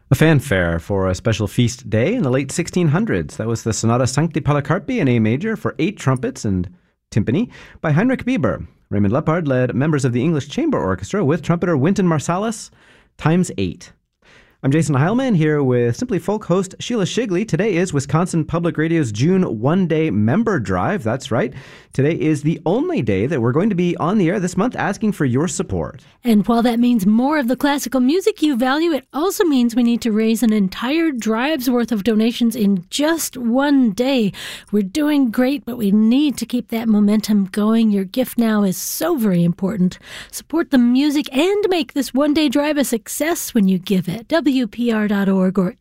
A fanfare for a special feast day in the late 1600s. That was the Sonata Sancti Polycarpi in A major for 8 trumpets and timpani by Heinrich Bieber. Raymond Leppard led members of the English Chamber Orchestra with trumpeter Wynton Marsalis, times 8. I'm Jason Heilman here with Simply Folk host Sheila Shigley. Today is Wisconsin Public Radio's June one-day member drive. That's right. Today is the only day that we're going to be on the air this month asking for your support. And while that means more of the classical music you value, it also means we need to raise an entire drive's worth of donations in just one day. We're doing great, but we need to keep that momentum going. Your gift now is so very important. Support the music and make this one-day drive a success when you give it. WPR.org or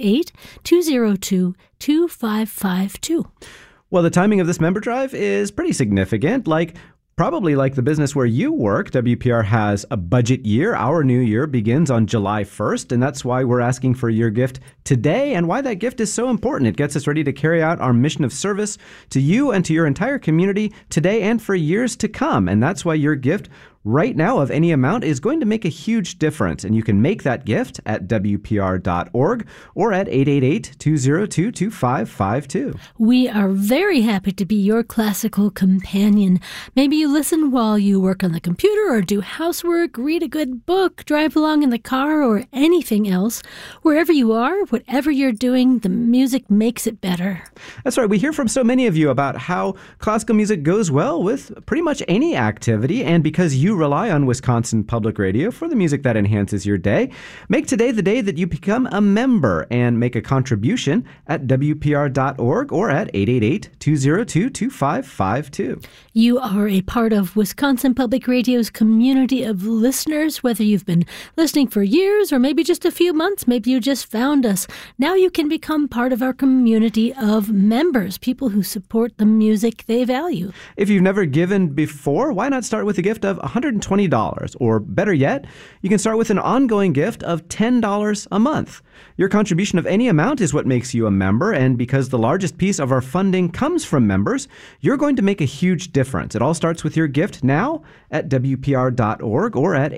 888-202-2552. Well, the timing of this member drive is pretty significant. Probably like the business where you work, WPR has a budget year. Our new year begins on July 1st, and that's why we're asking for your gift today and why that gift is so important. It gets us ready to carry out our mission of service to you and to your entire community today and for years to come. And that's why your gift right now of any amount is going to make a huge difference. And you can make that gift at WPR.org or at 888-202-2552. We are very happy to be your classical companion. Maybe you listen while you work on the computer or do housework, read a good book, drive along in the car, or anything else. Wherever you are, whatever you're doing, the music makes it better. That's right. We hear from so many of you about how classical music goes well with pretty much any activity. And because you rely on Wisconsin Public Radio for the music that enhances your day, make today the day that you become a member and make a contribution at WPR.org or at 888-202-2552. You are a part of Wisconsin Public Radio's community of listeners, whether you've been listening for years or maybe just a few months, maybe you just found us. Now you can become part of our community of members, people who support the music they value. If you've never given before, why not start with a gift of $120? Or better yet, you can start with an ongoing gift of $10 a month. Your contribution of any amount is what makes you a member, and because the largest piece of our funding comes from members, you're going to make a huge difference. It all starts with your gift now at WPR.org or at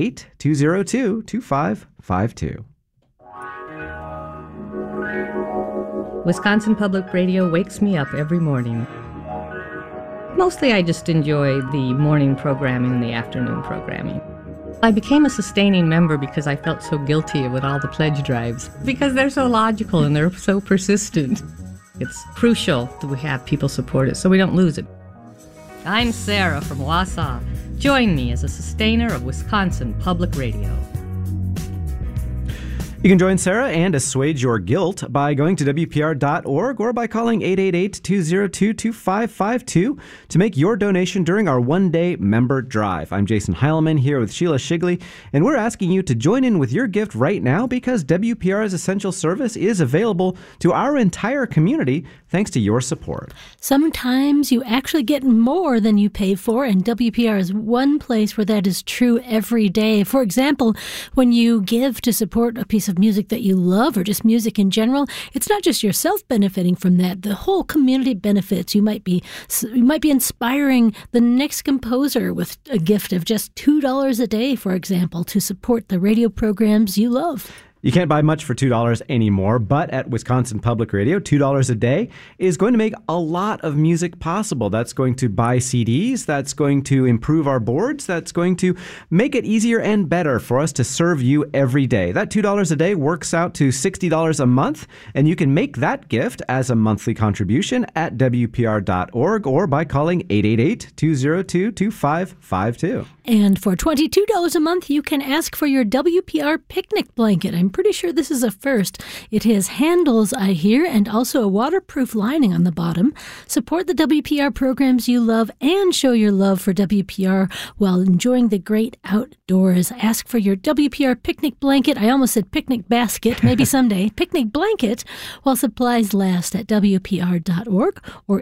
888-202-2552. Wisconsin Public Radio wakes me up every morning. Mostly I just enjoy the morning programming and the afternoon programming. I became a sustaining member because I felt so guilty with all the pledge drives, because they're so logical and they're so persistent. It's crucial that we have people support it so we don't lose it. I'm Sarah from Wausau. Join me as a sustainer of Wisconsin Public Radio. You can join Sarah and assuage your guilt by going to WPR.org or by calling 888-202-2552 to make your donation during our one-day member drive. I'm Jason Heilman here with Sheila Shigley, and we're asking you to join in with your gift right now because WPR's essential service is available to our entire community thanks to your support. Sometimes you actually get more than you pay for, and WPR is one place where that is true every day. For example, when you give to support a piece of music that you love or just music in general, it's not just yourself benefiting from that. The whole community benefits. You might be inspiring the next composer with a gift of just $2 a day, for example, to support the radio programs you love. You can't buy much for $2 anymore, but at Wisconsin Public Radio, $2 a day is going to make a lot of music possible. That's going to buy CDs, that's going to improve our boards, that's going to make it easier and better for us to serve you every day. That $2 a day works out to $60 a month, and you can make that gift as a monthly contribution at WPR.org or by calling 888-202-2552. And for $22 a month, you can ask for your WPR picnic blanket. I'm pretty sure this is a first. It has handles, I hear, and also a waterproof lining on the bottom. Support the WPR programs you love and show your love for WPR while enjoying the great outdoors. Ask for your WPR picnic blanket. I almost said picnic basket, maybe someday. Picnic blanket while supplies last at WPR.org or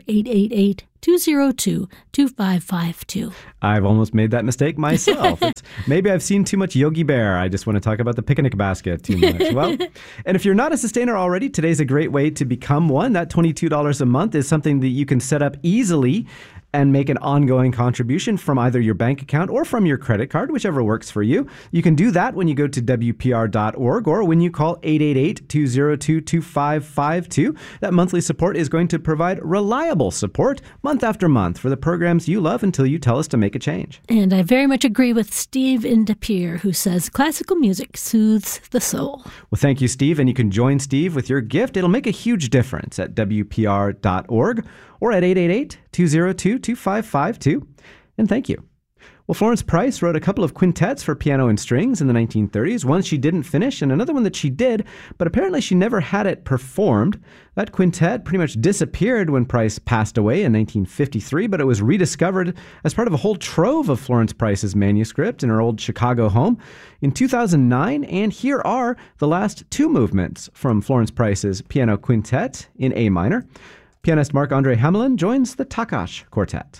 888-202-2552. I've almost made that mistake myself. Maybe I've seen too much Yogi Bear. I just want to talk about the picnic basket too much. Well, and if you're not a sustainer already, today's a great way to become one. That $22 a month is something that you can set up easily and make an ongoing contribution from either your bank account or from your credit card, whichever works for you. You can do that when you go to WPR.org or when you call 888-202-2552. That monthly support is going to provide reliable support month after month for the programs you love until you tell us to make a change. And I very much agree with Steve in De Pere, who says classical music soothes the soul. Well, thank you, Steve. And you can join Steve with your gift. It'll make a huge difference at WPR.org or at 888-202-2552. And thank you. Well, Florence Price wrote a couple of quintets for piano and strings in the 1930s. One she didn't finish and another one that she did, but apparently she never had it performed. That quintet pretty much disappeared when Price passed away in 1953, but it was rediscovered as part of a whole trove of Florence Price's manuscript in her old Chicago home in 2009. And here are the last two movements from Florence Price's piano quintet in A minor. Pianist Marc-Andre Hamelin joins the Takash Quartet.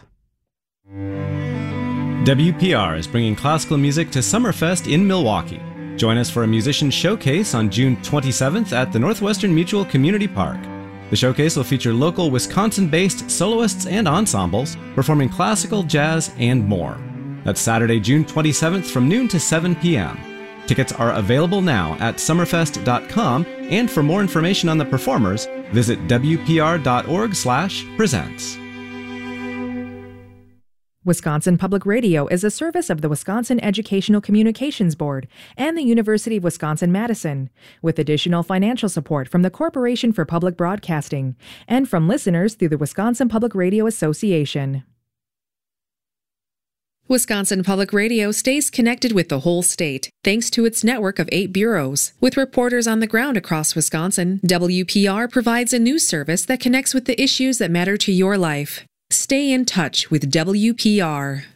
WPR is bringing classical music to Summerfest in Milwaukee. Join us for a musician showcase on June 27th at the Northwestern Mutual Community Park. The showcase will feature local Wisconsin-based soloists and ensembles performing classical, jazz, and more. That's Saturday, June 27th from noon to 7 p.m. Tickets are available now at summerfest.com, and for more information on the performers, visit wpr.org/presents. Wisconsin Public Radio is a service of the Wisconsin Educational Communications Board and the University of Wisconsin-Madison, with additional financial support from the Corporation for Public Broadcasting and from listeners through the Wisconsin Public Radio Association. Wisconsin Public Radio stays connected with the whole state, thanks to its network of 8 bureaus. With reporters on the ground across Wisconsin, WPR provides a news service that connects with the issues that matter to your life. Stay in touch with WPR.